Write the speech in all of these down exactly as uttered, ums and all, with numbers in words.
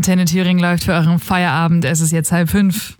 Antenne Thüringen läuft für euren Feierabend. Es ist jetzt halb fünf.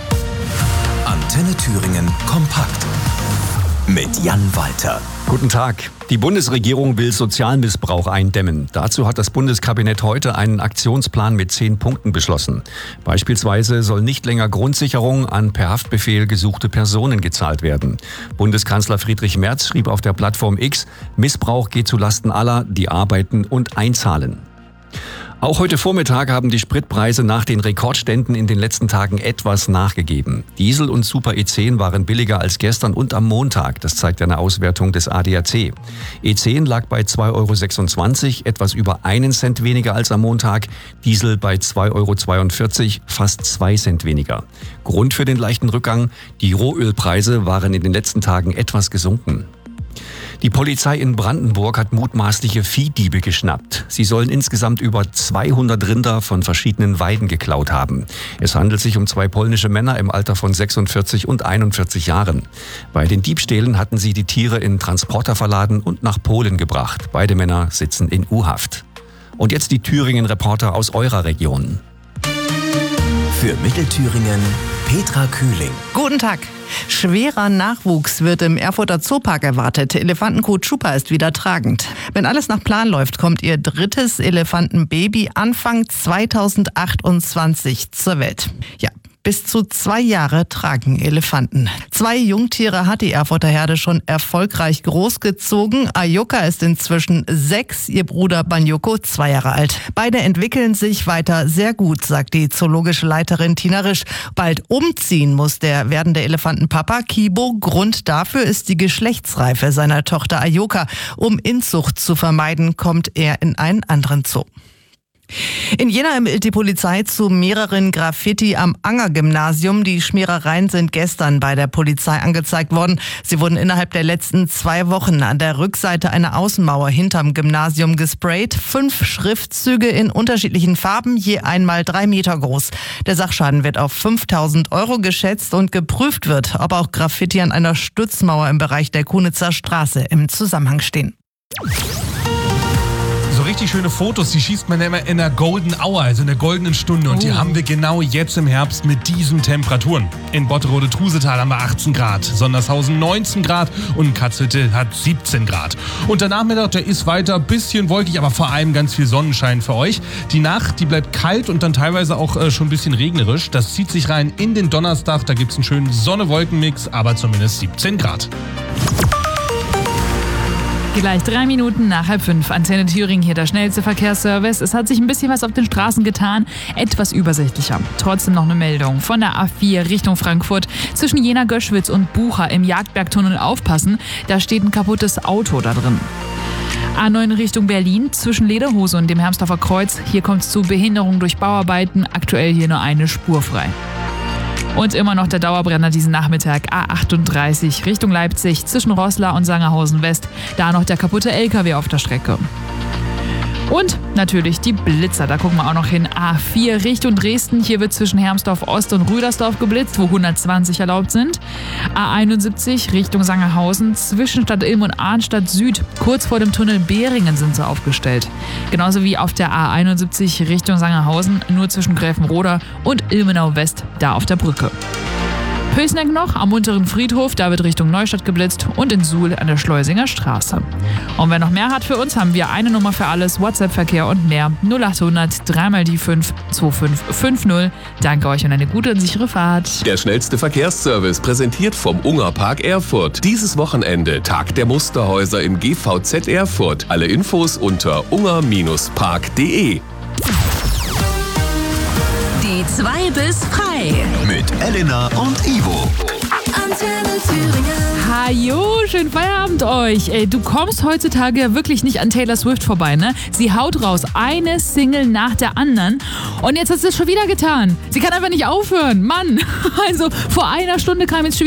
Antenne Thüringen kompakt mit Jan Walter. Guten Tag. Die Bundesregierung will Sozialmissbrauch eindämmen. Dazu hat das Bundeskabinett heute einen Aktionsplan mit zehn Punkten beschlossen. Beispielsweise soll nicht länger Grundsicherung an per Haftbefehl gesuchte Personen gezahlt werden. Bundeskanzler Friedrich Merz schrieb auf der Plattform X, Missbrauch geht zulasten aller, die arbeiten und einzahlen. Auch heute Vormittag haben die Spritpreise nach den Rekordständen in den letzten Tagen etwas nachgegeben. Diesel und Super E zehn waren billiger als gestern und am Montag. Das zeigt eine Auswertung des A D A C. E zehn lag bei zwei Euro sechsundzwanzig, etwas über einen Cent weniger als am Montag. Diesel bei zwei Euro zweiundvierzig, fast zwei Cent weniger. Grund für den leichten Rückgang: die Rohölpreise waren in den letzten Tagen etwas gesunken. Die Polizei in Brandenburg hat mutmaßliche Viehdiebe geschnappt. Sie sollen insgesamt über zweihundert Rinder von verschiedenen Weiden geklaut haben. Es handelt sich um zwei polnische Männer im Alter von sechsundvierzig und einundvierzig Jahren. Bei den Diebstählen hatten sie die Tiere in Transporter verladen und nach Polen gebracht. Beide Männer sitzen in U-Haft. Und jetzt die Thüringen-Reporter aus eurer Region. Für Mittelthüringen Petra Kühling. Guten Tag. Schwerer Nachwuchs wird im Erfurter Zoopark erwartet. Elefantenkuh Chupa ist wieder tragend. Wenn alles nach Plan läuft, kommt ihr drittes Elefantenbaby Anfang zweitausendachtundzwanzig zur Welt. Ja. Bis zu zwei Jahre tragen Elefanten. Zwei Jungtiere hat die Erfurter Herde schon erfolgreich großgezogen. Ayoka ist inzwischen sechs, ihr Bruder Banyoko zwei Jahre alt. Beide entwickeln sich weiter sehr gut, sagt die zoologische Leiterin Tina Risch. Bald umziehen muss der werdende Elefantenpapa Kibo. Grund dafür ist die Geschlechtsreife seiner Tochter Ayoka. Um Inzucht zu vermeiden, kommt er in einen anderen Zoo. In Jena ermittelt die Polizei zu mehreren Graffiti am Anger-Gymnasium. Die Schmierereien sind gestern bei der Polizei angezeigt worden. Sie wurden innerhalb der letzten zwei Wochen an der Rückseite einer Außenmauer hinterm Gymnasium gesprayt. Fünf Schriftzüge in unterschiedlichen Farben, je einmal drei Meter groß. Der Sachschaden wird auf fünftausend Euro geschätzt und geprüft wird, ob auch Graffiti an einer Stützmauer im Bereich der Kunitzer Straße im Zusammenhang stehen. So richtig schöne Fotos, die schießt man ja immer in der Golden Hour, also in der goldenen Stunde. Und die Oh. haben wir genau jetzt im Herbst mit diesen Temperaturen. In Botterode-Trusetal haben wir achtzehn Grad, Sondershausen neunzehn Grad und Katzhütte hat siebzehn Grad. Und der Nachmittag, der ist weiter ein bisschen wolkig, aber vor allem ganz viel Sonnenschein für euch. Die Nacht, die bleibt kalt und dann teilweise auch äh, schon ein bisschen regnerisch. Das zieht sich rein in den Donnerstag, da gibt es einen schönen Sonne-Wolken-Mix, aber zumindest siebzehn Grad. Gleich drei Minuten nach halb fünf. Antenne Thüringen, hier der schnellste Verkehrsservice. Es hat sich ein bisschen was auf den Straßen getan. Etwas übersichtlicher. Trotzdem noch eine Meldung. Von der A vier Richtung Frankfurt. Zwischen Jena-Göschwitz und Bucha im Jagdbergtunnel aufpassen. Da steht ein kaputtes Auto da drin. A neun Richtung Berlin. Zwischen Lederhose und dem Hermsdorfer Kreuz. Hier kommt es zu Behinderung durch Bauarbeiten. Aktuell hier nur eine Spur frei. Und immer noch der Dauerbrenner diesen Nachmittag, A achtunddreißig Richtung Leipzig, zwischen Roßla und Sangerhausen West. Da noch der kaputte L K W auf der Strecke. Und natürlich die Blitzer, da gucken wir auch noch hin. A vier Richtung Dresden, hier wird zwischen Hermsdorf Ost und Rüdersdorf geblitzt, wo hundertzwanzig erlaubt sind. A einundsiebzig Richtung Sangerhausen, zwischen Stadt Ilm und Arnstadt Süd, kurz vor dem Tunnel Behringen sind sie aufgestellt. Genauso wie auf der A einundsiebzig Richtung Sangerhausen, nur zwischen Gräfenroda und Ilmenau West, da auf der Brücke. Pößneck noch am unteren Friedhof, da wird Richtung Neustadt geblitzt und in Suhl an der Schleusinger Straße. Und wer noch mehr hat für uns, haben wir eine Nummer für alles, WhatsApp-Verkehr und mehr. null achthundert drei mal die fünf zwei fünf fünf null. Danke euch und eine gute und sichere Fahrt. Der schnellste Verkehrsservice präsentiert vom Ungerpark Erfurt. Dieses Wochenende Tag der Musterhäuser im G V Z Erfurt. Alle Infos unter unger Bindestrich park punkt de. Die zwei bis frei. Mit Elena und Ivo. Antenne Thüringen. Hajo, schönen Feierabend euch. Ey, du kommst heutzutage ja wirklich nicht an Taylor Swift vorbei, ne? Sie haut raus, eine Single nach der anderen. Und jetzt hat sie es schon wieder getan. Sie kann einfach nicht aufhören. Mann, also vor einer Stunde kam jetzt schon wieder